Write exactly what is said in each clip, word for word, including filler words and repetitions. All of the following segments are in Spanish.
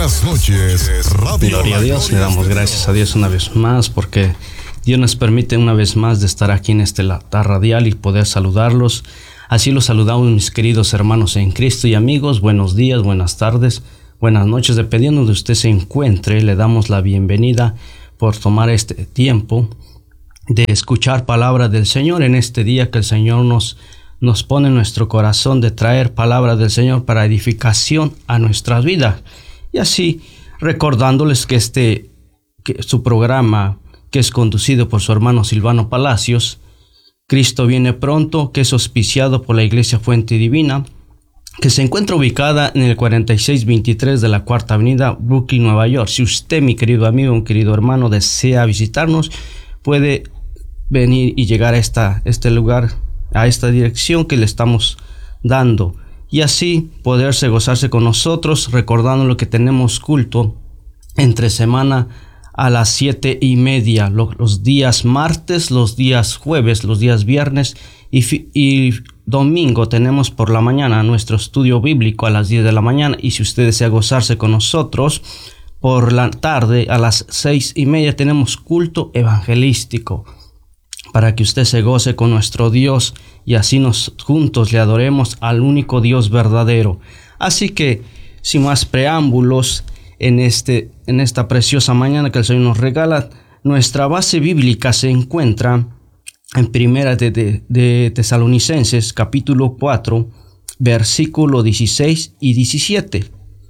Buenas noches, Radio Gloria a Dios, le damos gracias a Dios una vez más porque Dios nos permite una vez más de estar aquí en este altar radial y poder saludarlos. Así los saludamos, mis queridos hermanos en Cristo y amigos. Buenos días, buenas tardes, buenas noches, dependiendo de donde usted se encuentre. Le damos la bienvenida por tomar este tiempo de escuchar palabra del Señor en este día que el Señor nos, nos pone en nuestro corazón de traer palabra del Señor para edificación a nuestras vidas. Y así recordándoles que este que su programa, que es conducido por su hermano Silvano Palacios, Cristo viene pronto, que es auspiciado por la Iglesia Fuente Divina, que se encuentra ubicada en el cuarenta y seis veintitrés de la Cuarta Avenida, Brooklyn, Nueva York. Si usted, mi querido amigo, un querido hermano, desea visitarnos, puede venir y llegar a esta, este lugar, a esta dirección que le estamos dando, y así poderse gozarse con nosotros, recordando lo que tenemos culto entre semana a las siete y media, los, los días martes, los días jueves, los días viernes y, y domingo tenemos por la mañana nuestro estudio bíblico a las diez de la mañana. Y si usted desea gozarse con nosotros, por la tarde a las seis y media tenemos culto evangelístico, para que usted se goce con nuestro Dios y así nos juntos le adoremos al único Dios verdadero. Así que, sin más preámbulos, en, este, en esta preciosa mañana que el Señor nos regala, nuestra base bíblica se encuentra en Primera de, de, de Tesalonicenses, capítulo cuatro, versículo dieciséis y diecisiete.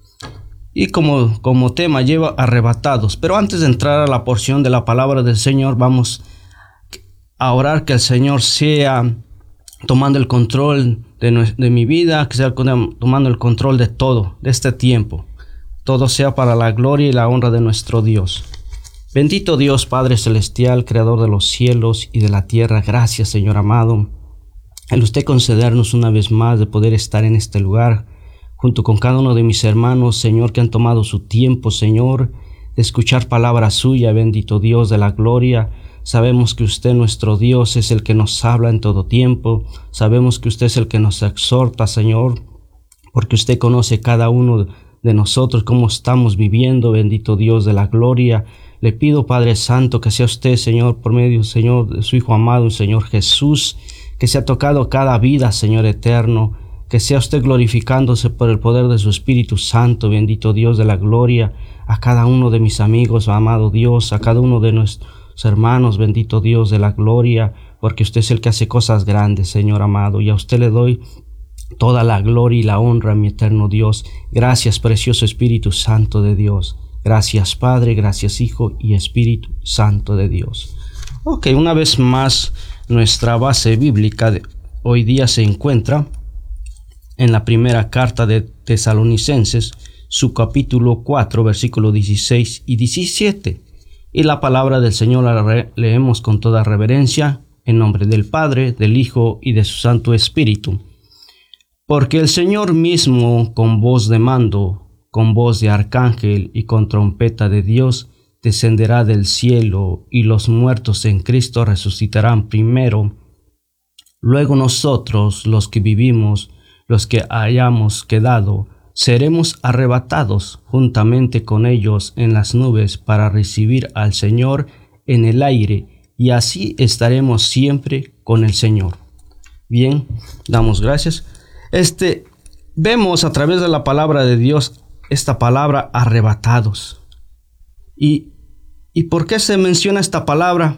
Y como, como tema lleva arrebatados. Pero antes de entrar a la porción de la palabra del Señor, vamos a orar que el Señor sea tomando el control de, de mi vida, que sea tomando el control de todo, de este tiempo. Todo sea para la gloria y la honra de nuestro Dios. Bendito Dios, Padre Celestial, Creador de los cielos y de la tierra. Gracias, Señor amado, el usted concedernos una vez más de poder estar en este lugar, junto con cada uno de mis hermanos, Señor, que han tomado su tiempo, Señor, de escuchar palabra suya. Bendito Dios de la gloria. Sabemos que usted, nuestro Dios, es el que nos habla en todo tiempo. Sabemos que usted es el que nos exhorta, Señor, porque usted conoce cada uno de nosotros, cómo estamos viviendo. Bendito Dios de la gloria. Le pido, Padre Santo, que sea usted, Señor, por medio, Señor, de su Hijo amado, Señor Jesús, que sea tocado cada vida, Señor eterno, que sea usted glorificándose por el poder de su Espíritu Santo. Bendito Dios de la gloria. A cada uno de mis amigos, amado Dios, a cada uno de nuestros hermanos, bendito Dios de la gloria, porque usted es el que hace cosas grandes, Señor amado, y a usted le doy toda la gloria y la honra, mi eterno Dios. Gracias, precioso Espíritu Santo de Dios. Gracias, Padre, gracias, Hijo y Espíritu Santo de Dios. Ok, una vez más, nuestra base bíblica de hoy día se encuentra en la primera carta de Tesalonicenses, su capítulo cuatro, versículos dieciséis y diecisiete. Y la palabra del Señor la leemos con toda reverencia, en nombre del Padre, del Hijo y de su Santo Espíritu. Porque el Señor mismo, con voz de mando, con voz de arcángel y con trompeta de Dios, descenderá del cielo, y los muertos en Cristo resucitarán primero. Luego nosotros, los que vivimos, los que hayamos quedado, seremos arrebatados juntamente con ellos en las nubes para recibir al Señor en el aire, y así estaremos siempre con el Señor. Bien, damos gracias. Este, vemos a través de la palabra de Dios esta palabra arrebatados. ¿Y, y por qué se menciona esta palabra?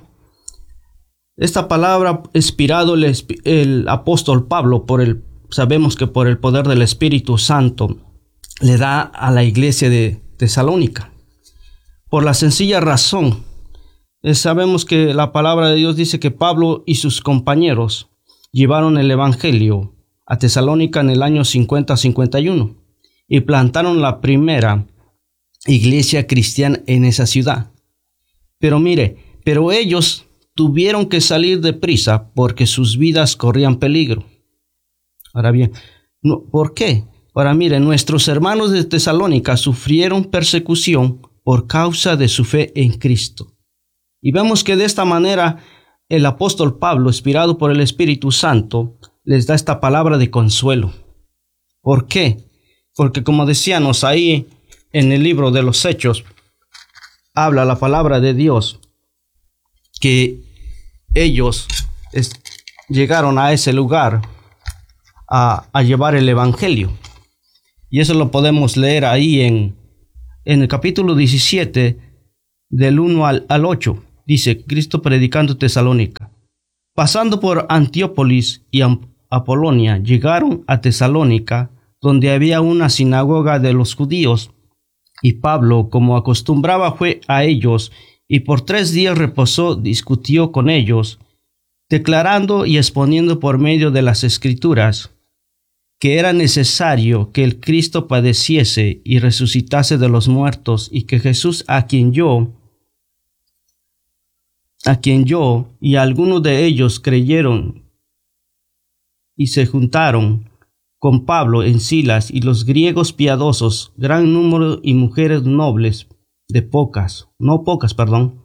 Esta palabra inspirado el, el apóstol Pablo, por el, sabemos que por el poder del Espíritu Santo, le da a la iglesia de Tesalónica, por la sencilla razón, eh, sabemos que la palabra de Dios dice que Pablo y sus compañeros llevaron el evangelio a Tesalónica en el año cincuenta cincuenta y uno y plantaron la primera iglesia cristiana en esa ciudad. Pero mire, pero ellos tuvieron que salir deprisa porque sus vidas corrían peligro. Ahora bien, no, ¿por qué? Ahora miren, nuestros hermanos de Tesalónica sufrieron persecución por causa de su fe en Cristo. Y vemos que de esta manera el apóstol Pablo, inspirado por el Espíritu Santo, les da esta palabra de consuelo. ¿Por qué? Porque como decíamos ahí en el libro de los Hechos, habla la palabra de Dios que ellos es, llegaron a ese lugar a, a llevar el evangelio. Y eso lo podemos leer ahí en, en el capítulo diecisiete, del uno al, al ocho. Dice, Cristo predicando Tesalónica. Pasando por Antiópolis y Apolonia, llegaron a Tesalónica, donde había una sinagoga de los judíos. Y Pablo, como acostumbraba, fue a ellos, y por tres días reposó, discutió con ellos, declarando y exponiendo por medio de las Escrituras que era necesario que el Cristo padeciese y resucitase de los muertos, y que Jesús, a quien yo, a quien yo y algunos de ellos creyeron y se juntaron con Pablo en Silas y los griegos piadosos, gran número y mujeres nobles, de pocas, no pocas, perdón.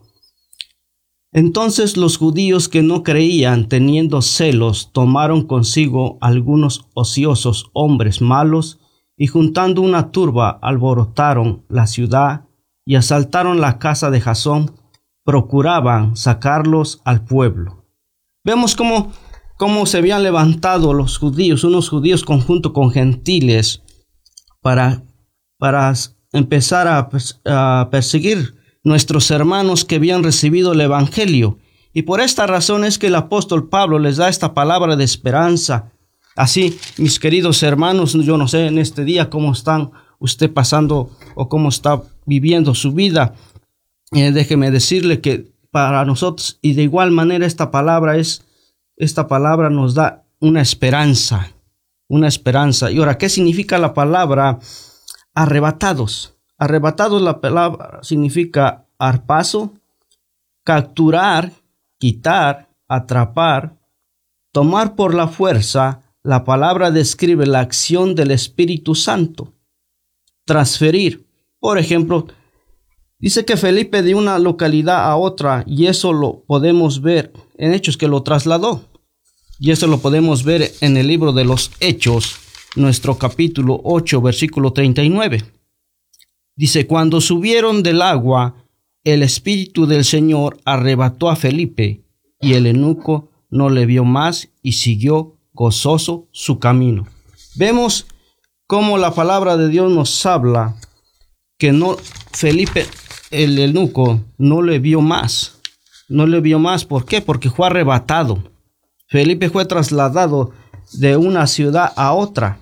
Entonces los judíos que no creían, teniendo celos, tomaron consigo algunos ociosos hombres malos, y juntando una turba, alborotaron la ciudad y asaltaron la casa de Jasón, procuraban sacarlos al pueblo. Vemos cómo, cómo se habían levantado los judíos, unos judíos conjunto con gentiles, para, para empezar a, a perseguir nuestros hermanos que habían recibido el evangelio. Y por esta razón es que el apóstol Pablo les da esta palabra de esperanza. Así, mis queridos hermanos, yo no sé en este día cómo están usted pasando o cómo está viviendo su vida. Eh, déjeme decirle que para nosotros, y de igual manera, esta palabra es, esta palabra nos da una esperanza, una esperanza. Y ahora, ¿qué significa la palabra arrebatados? Arrebatados, la palabra significa arpazo, capturar, quitar, atrapar, tomar por la fuerza. La palabra describe la acción del Espíritu Santo. Transferir. Por ejemplo, dice que Felipe de una localidad a otra, y eso lo podemos ver en Hechos, que lo trasladó. Y eso lo podemos ver en el libro de los Hechos, nuestro capítulo ocho, versículo treinta y nueve. Dice, cuando subieron del agua, el Espíritu del Señor arrebató a Felipe, y el eunuco no le vio más y siguió gozoso su camino. Vemos cómo la palabra de Dios nos habla que no, Felipe, el eunuco, no le vio más. No le vio más. ¿Por qué? Porque fue arrebatado. Felipe fue trasladado de una ciudad a otra.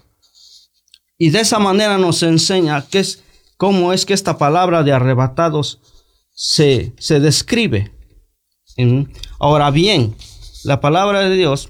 Y de esa manera nos enseña que es cómo es que esta palabra de arrebatados se, se describe. Ahora bien, la palabra de Dios,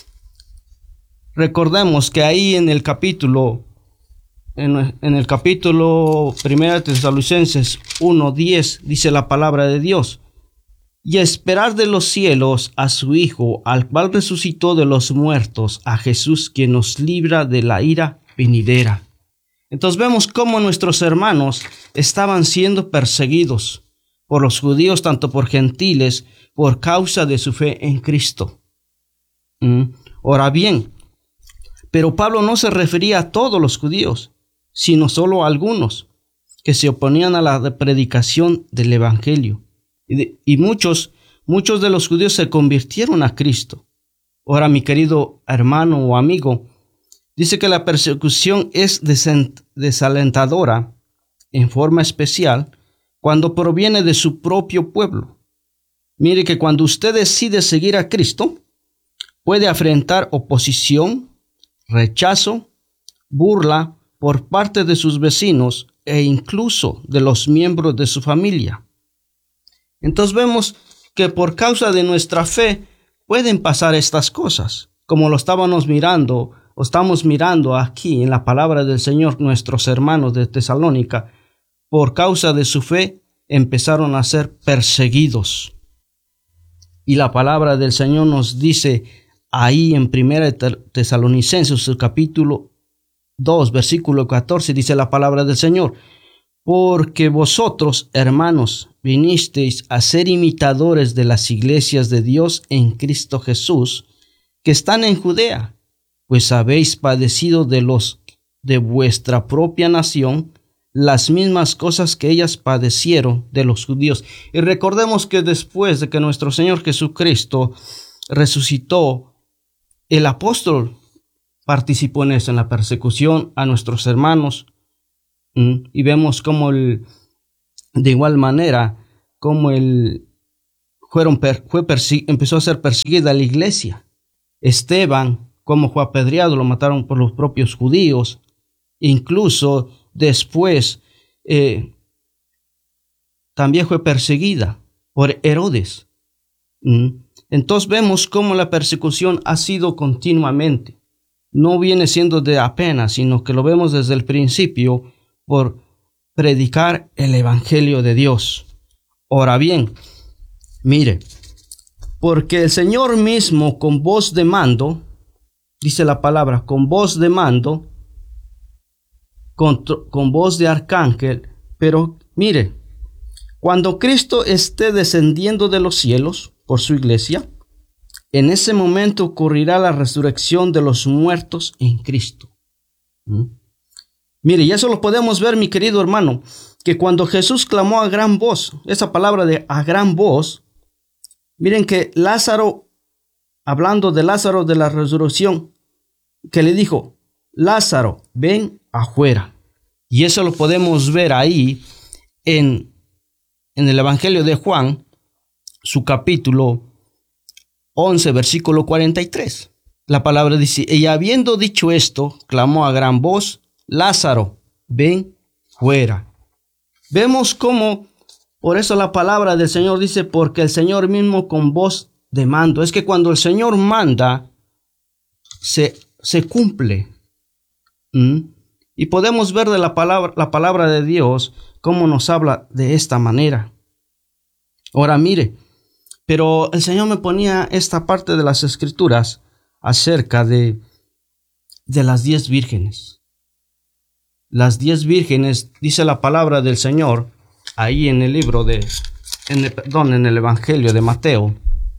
recordemos que ahí en el capítulo, en, en el capítulo primero de Tesalonicenses uno diez, dice la palabra de Dios, y esperar de los cielos a su Hijo, al cual resucitó de los muertos, a Jesús, quien nos libra de la ira venidera. Entonces vemos cómo nuestros hermanos estaban siendo perseguidos por los judíos, tanto por gentiles, por causa de su fe en Cristo. Mm. Ahora bien, pero Pablo no se refería a todos los judíos, sino solo a algunos que se oponían a la predicación del evangelio. Y, de, y muchos, muchos de los judíos se convirtieron a Cristo. Ahora, mi querido hermano o amigo, dice que la persecución es desalentadora en forma especial cuando proviene de su propio pueblo. Mire que cuando usted decide seguir a Cristo, puede afrontar oposición, rechazo, burla por parte de sus vecinos e incluso de los miembros de su familia. Entonces vemos que por causa de nuestra fe pueden pasar estas cosas, como lo estábamos mirando o estamos mirando aquí en la palabra del Señor. Nuestros hermanos de Tesalónica, por causa de su fe, empezaron a ser perseguidos. Y la palabra del Señor nos dice ahí en primera de Tesalonicenses, el capítulo dos, versículo catorce, dice la palabra del Señor: porque vosotros, hermanos, vinisteis a ser imitadores de las iglesias de Dios en Cristo Jesús, que están en Judea, pues habéis padecido de los de vuestra propia nación, las mismas cosas que ellas padecieron de los judíos. Y recordemos que después de que nuestro Señor Jesucristo resucitó, el apóstol participó en eso, en la persecución a nuestros hermanos. Y vemos cómo el, de igual manera, cómo el, fueron, fue empezó a ser perseguida la iglesia. Esteban, cómo fue apedreado, lo mataron por los propios judíos. Incluso después eh, también fue perseguida por Herodes. ¿Mm? Entonces vemos cómo la persecución ha sido continuamente. No viene siendo de apenas, sino que lo vemos desde el principio por predicar el evangelio de Dios. Ahora bien, mire, porque el Señor mismo con voz de mando, dice la palabra, con voz de mando, Con, con voz de arcángel, pero mire, cuando Cristo esté descendiendo de los cielos por su iglesia, en ese momento ocurrirá la resurrección de los muertos en Cristo. ¿Mm? Mire, y eso lo podemos ver, mi querido hermano, que cuando Jesús clamó a gran voz, esa palabra de a gran voz, miren que Lázaro, hablando de Lázaro de la resurrección, que le dijo, Lázaro, ven afuera. Y eso lo podemos ver ahí en, en el Evangelio de Juan, su capítulo once, versículo cuarenta y tres. La palabra dice, y habiendo dicho esto, clamó a gran voz, Lázaro, ven fuera. Vemos cómo, por eso la palabra del Señor dice, porque el Señor mismo con voz de mando. Es que cuando el Señor manda, se, se cumple. ¿Mm? Y podemos ver de la palabra, la palabra de Dios, cómo nos habla de esta manera. Ahora mire, pero el Señor me ponía esta parte de las Escrituras acerca de, de las diez vírgenes. Las diez vírgenes, dice la palabra del Señor, ahí en el libro de, en el, perdón, en el Evangelio de Mateo,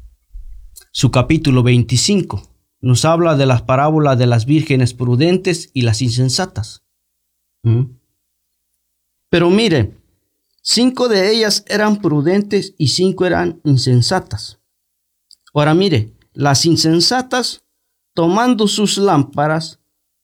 su capítulo veinticinco. Nos habla de las parábolas de las vírgenes prudentes y las insensatas. ¿Mm? Pero mire, cinco de ellas eran prudentes y cinco eran insensatas. Ahora mire, las insensatas, tomando sus lámparas,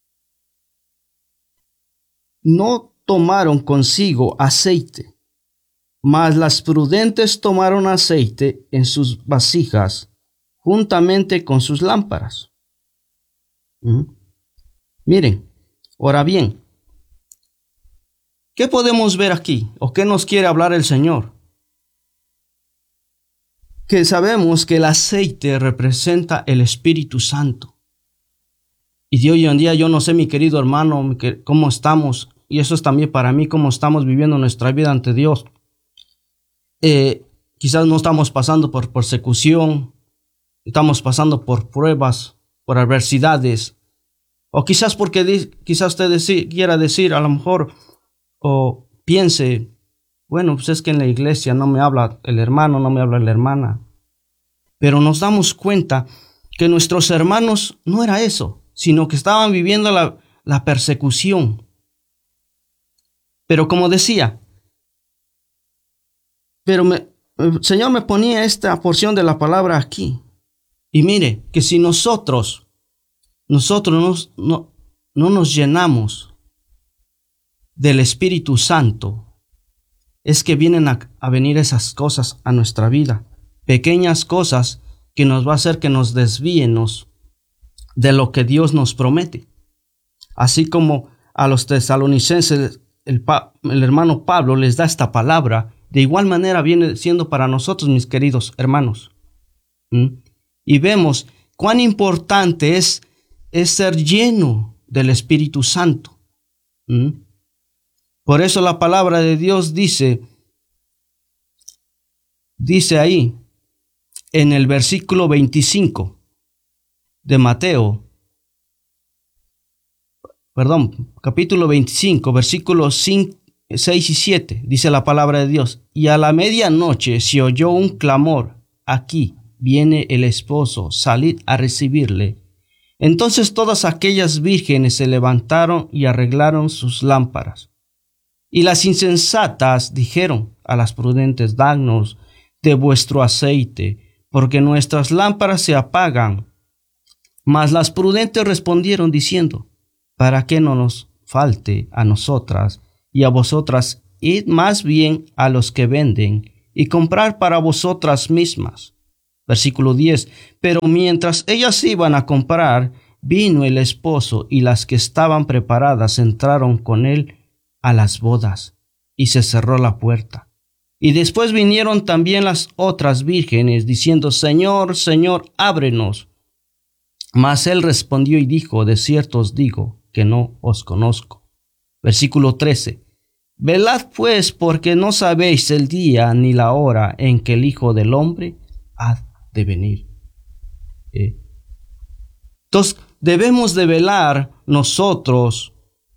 no tomaron consigo aceite, mas las prudentes tomaron aceite en sus vasijas, juntamente con sus lámparas. ¿Mm? Miren, ahora bien, ¿qué podemos ver aquí? ¿O qué nos quiere hablar el Señor? Que sabemos que el aceite representa el Espíritu Santo. Y de hoy en día yo no sé, mi querido hermano, cómo estamos, y eso es también para mí, cómo estamos viviendo nuestra vida ante Dios. Eh, quizás no estamos pasando por persecución, estamos pasando por pruebas, por adversidades, o quizás porque quizás usted deci- quiera decir, a lo mejor, o piense, bueno, pues es que en la iglesia no me habla el hermano, no me habla la hermana. Pero nos damos cuenta que nuestros hermanos no era eso, sino que estaban viviendo la, la persecución. Pero como decía, pero me, el Señor me ponía esta porción de la palabra aquí. Y mire, que si nosotros, nosotros nos, no, no nos llenamos del Espíritu Santo, es que vienen a, a venir esas cosas a nuestra vida. Pequeñas cosas que nos va a hacer que nos desvíenos de lo que Dios nos promete. Así como a los tesalonicenses el, el hermano Pablo les da esta palabra, de igual manera viene siendo para nosotros, mis queridos hermanos. ¿Mm? Y vemos cuán importante es, es ser lleno del Espíritu Santo. ¿Mm? Por eso la palabra de Dios dice, dice ahí, en el versículo veinticinco de Mateo, perdón, capítulo veinticinco, versículos seis y siete, dice la palabra de Dios, y a la medianoche se oyó un clamor, aquí viene el esposo, salid a recibirle. Entonces todas aquellas vírgenes se levantaron y arreglaron sus lámparas. Y las insensatas dijeron a las prudentes: danos de vuestro aceite, porque nuestras lámparas se apagan. Mas las prudentes respondieron diciendo: para que no nos falte a nosotras y a vosotras, id más bien a los que venden y comprar para vosotras mismas. Versículo diez. Pero mientras ellas iban a comprar, vino el esposo, y las que estaban preparadas entraron con él a las bodas, y se cerró la puerta. Y después vinieron también las otras vírgenes, diciendo: Señor, Señor, ábrenos. Mas él respondió y dijo: de cierto os digo que no os conozco. Versículo trece. Velad pues, porque no sabéis el día ni la hora en que el Hijo del Hombre ha de venir. Eh. Entonces, debemos de velar nosotros,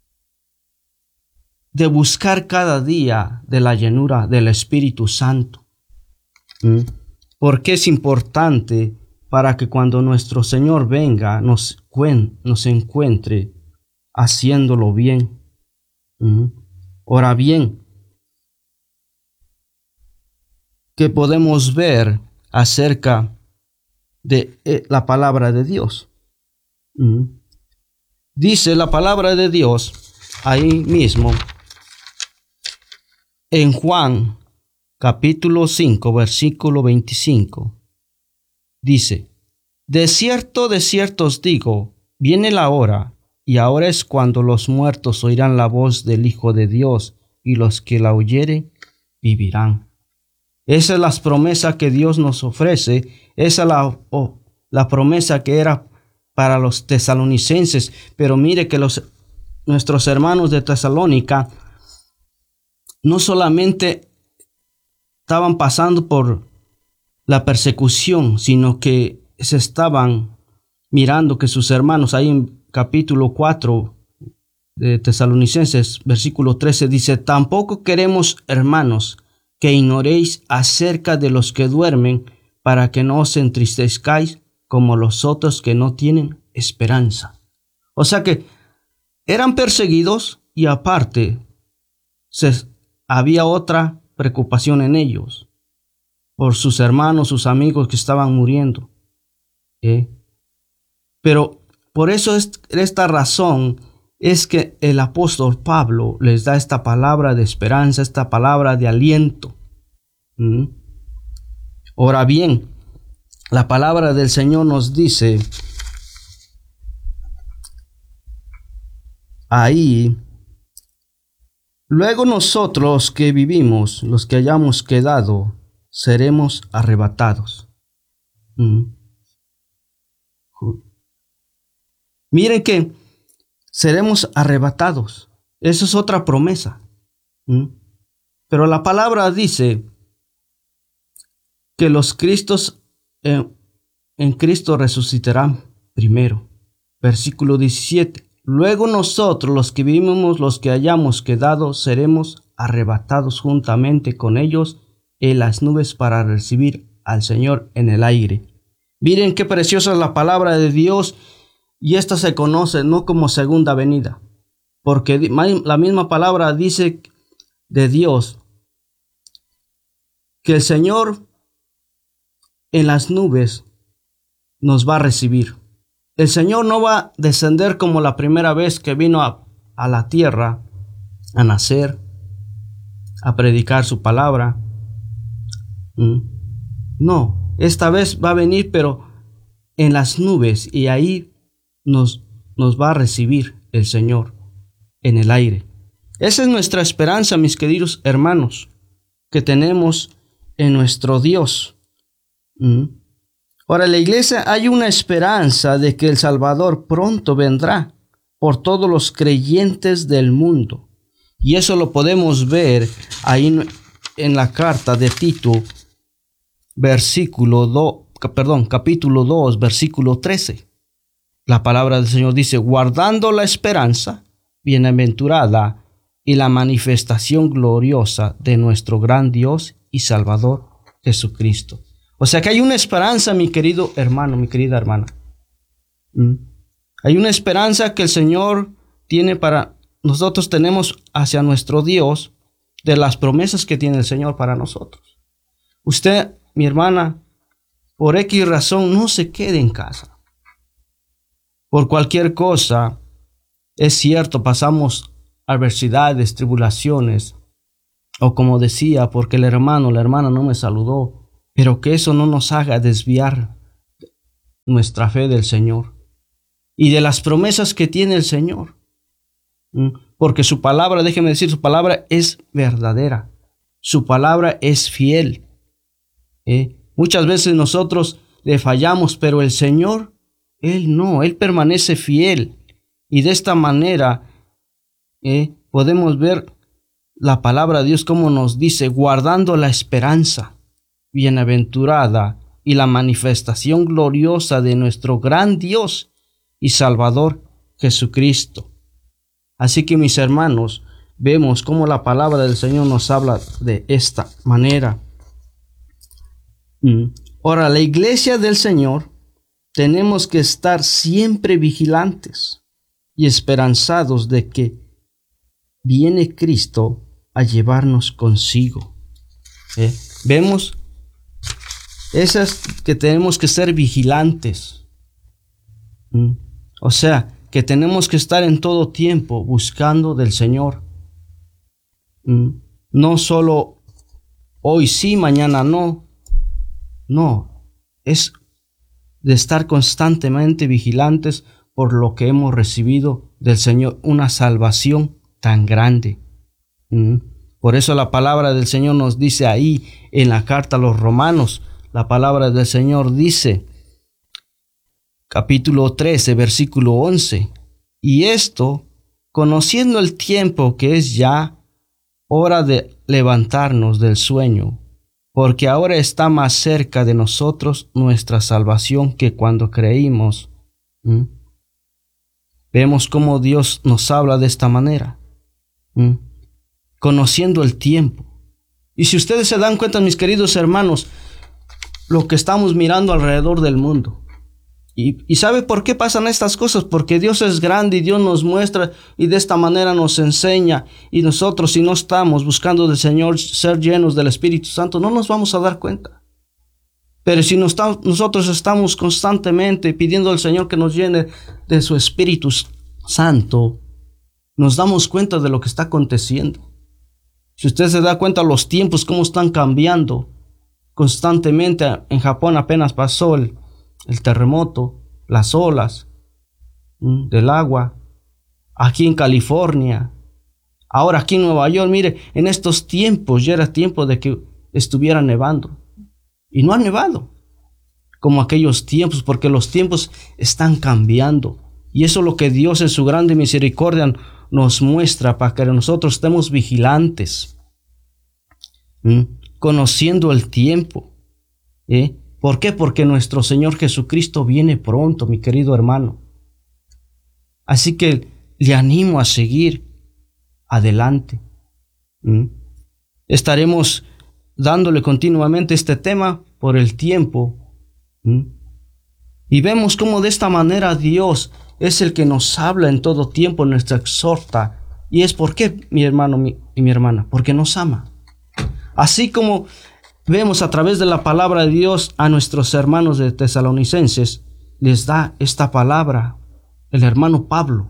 de buscar cada día de la llenura del Espíritu Santo. ¿Mm? Porque es importante para que cuando nuestro Señor venga nos, nos encuentre haciéndolo bien. ¿Mm? Ahora bien, ¿qué podemos ver acerca de eh, la palabra de Dios? ¿Mm? Dice la palabra de Dios ahí mismo en Juan capítulo cinco versículo veinticinco. Dice: de cierto, de cierto os digo, viene la hora, y ahora es cuando los muertos oirán la voz del Hijo de Dios, y los que la oyeren vivirán. Esa es la promesa que Dios nos ofrece. Esa es la, oh, la promesa que era para los tesalonicenses. Pero mire que los, nuestros hermanos de Tesalónica no solamente estaban pasando por la persecución, sino que se estaban mirando que sus hermanos, ahí en capítulo cuatro de Tesalonicenses, versículo trece, dice: tampoco queremos, hermanos, que ignoréis acerca de los que duermen, para que no os entristezcáis como los otros que no tienen esperanza. O sea que eran perseguidos, y aparte se, había otra preocupación en ellos por sus hermanos, sus amigos que estaban muriendo. ¿Eh? Pero por eso es, esta razón es que el apóstol Pablo les da esta palabra de esperanza, esta palabra de aliento. ¿Mm? Ahora bien, la palabra del Señor nos dice ahí: luego nosotros que vivimos, los que hayamos quedado, seremos arrebatados. ¿Mm? Miren que seremos arrebatados. Eso es otra promesa. ¿Mm? Pero la palabra dice que los Cristos en, en Cristo resucitarán primero. Versículo diecisiete. Luego nosotros, los que vivimos, los que hayamos quedado, seremos arrebatados juntamente con ellos en las nubes para recibir al Señor en el aire. Miren qué preciosa es la palabra de Dios. Y esta se conoce no como segunda venida, porque la misma palabra dice de Dios que el Señor en las nubes nos va a recibir. El Señor no va a descender como la primera vez que vino a, a la tierra a nacer, a predicar su palabra. No, esta vez va a venir, pero en las nubes, y ahí Nos, nos va a recibir el Señor en el aire. Esa es nuestra esperanza, mis queridos hermanos, que tenemos en nuestro Dios. ¿Mm? Ahora, en la iglesia hay una esperanza de que el Salvador pronto vendrá por todos los creyentes del mundo. Y eso lo podemos ver ahí en la carta de Tito, versículo dos, perdón, capítulo dos, versículo trece. La palabra del Señor dice: guardando la esperanza bienaventurada y la manifestación gloriosa de nuestro gran Dios y Salvador Jesucristo. O sea que hay una esperanza, mi querido hermano, mi querida hermana. ¿Mm? Hay una esperanza que el Señor tiene para nosotros tenemos hacia nuestro Dios de las promesas que tiene el Señor para nosotros. Usted, mi hermana, por X razón no se quede en casa. Por cualquier cosa, es cierto, pasamos adversidades, tribulaciones, o como decía, porque el hermano, la hermana no me saludó, pero que eso no nos haga desviar nuestra fe del Señor y de las promesas que tiene el Señor. Porque su palabra, déjeme decir, su palabra es verdadera. Su palabra es fiel. ¿Eh? Muchas veces nosotros le fallamos, pero el Señor, Él no, Él permanece fiel. Y de esta manera ¿eh? podemos ver la palabra de Dios como nos dice, guardando la esperanza bienaventurada y la manifestación gloriosa de nuestro gran Dios y Salvador Jesucristo. Así que, mis hermanos, vemos cómo la palabra del Señor nos habla de esta manera. Ahora, la iglesia del Señor tenemos que estar siempre vigilantes y esperanzados de que viene Cristo a llevarnos consigo. ¿Eh? Vemos esas que tenemos que ser vigilantes. ¿Mm? O sea, que tenemos que estar en todo tiempo buscando del Señor. ¿Mm? No solo hoy sí, mañana no. No, es de estar constantemente vigilantes por lo que hemos recibido del Señor, una salvación tan grande. ¿Mm? Por eso la palabra del Señor nos dice ahí en la carta a los Romanos, la palabra del Señor dice, capítulo trece, versículo once, y esto, conociendo el tiempo que es ya hora de levantarnos del sueño, porque ahora está más cerca de nosotros nuestra salvación que cuando creímos. ¿Mm? Vemos cómo Dios nos habla de esta manera. ¿Mm? Conociendo el tiempo. Y si ustedes se dan cuenta, mis queridos hermanos, lo que estamos mirando alrededor del mundo. Y, y ¿sabe por qué pasan estas cosas? Porque Dios es grande y Dios nos muestra y de esta manera nos enseña. Y nosotros, si no estamos buscando del Señor ser llenos del Espíritu Santo, no nos vamos a dar cuenta. Pero si nos, nosotros estamos constantemente pidiendo al Señor que nos llene de su Espíritu Santo, nos damos cuenta de lo que está aconteciendo. Si usted se da cuenta los tiempos, cómo están cambiando constantemente. En Japón apenas pasó el el terremoto, las olas ¿m? del agua, aquí en California, ahora aquí en Nueva York. Mire, en estos tiempos ya era tiempo de que estuviera nevando y no ha nevado como aquellos tiempos, porque los tiempos están cambiando y eso es lo que Dios en su grande misericordia nos muestra para que nosotros estemos vigilantes, ¿m? conociendo el tiempo. ¿eh? ¿Por qué? Porque nuestro Señor Jesucristo viene pronto, mi querido hermano. Así que le animo a seguir adelante. ¿Mm? Estaremos dándole continuamente este tema por el tiempo. ¿Mm? Y vemos cómo de esta manera Dios es el que nos habla en todo tiempo, nos exhorta. Y es por qué, mi hermano mi, y mi hermana, porque nos ama. Así como vemos a través de la palabra de Dios a nuestros hermanos de Tesalonicenses, les da esta palabra el hermano Pablo,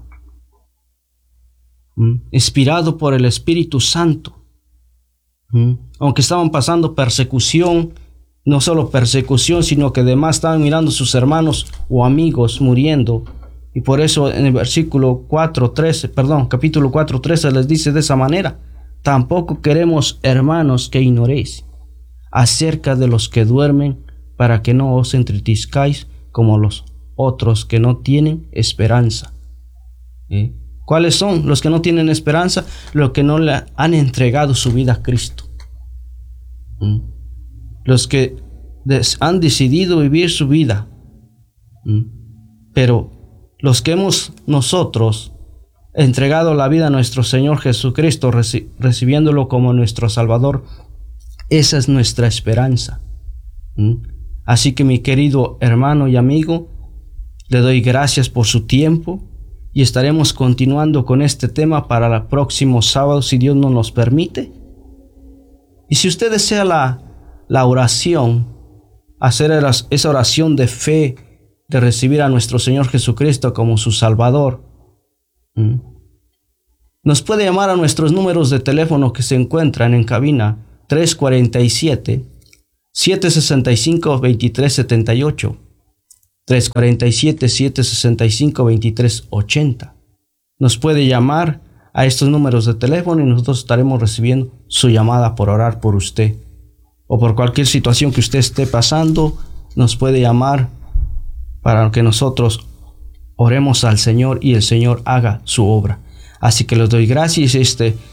¿Mm? inspirado por el Espíritu Santo. ¿Mm? Aunque estaban pasando persecución, no solo persecución, sino que además estaban mirando a sus hermanos o amigos muriendo. Y por eso en el versículo cuatro, trece, perdón, capítulo cuatro, trece les dice de esa manera: tampoco queremos, hermanos, que ignoréis acerca de los que duermen, para que no os entristezcáis como los otros que no tienen esperanza. ¿Eh? ¿Cuáles son los que no tienen esperanza? Los que no le han entregado su vida a Cristo. ¿Mm? Los que han decidido vivir su vida. ¿Mm? Pero los que hemos nosotros entregado la vida a nuestro Señor Jesucristo, reci- recibiéndolo como nuestro Salvador, esa es nuestra esperanza. ¿Mm? Así que, mi querido hermano y amigo, le doy gracias por su tiempo. y estaremos continuando con este tema para el próximo sábado, si Dios nos nos permite. Y si usted desea la, la oración, hacer esa oración de fe, de recibir a nuestro Señor Jesucristo como su Salvador, ¿Mm? nos puede llamar a nuestros números de teléfono que se encuentran en cabina: tres cuatro siete, siete seis cinco, dos tres siete ocho, tres cuatro siete, siete seis cinco, dos tres ocho cero. Nos puede llamar a estos números de teléfono y nosotros estaremos recibiendo su llamada por orar por usted. O por cualquier situación que usted esté pasando, nos puede llamar para que nosotros oremos al Señor y el Señor haga su obra. Así que les doy gracias. Este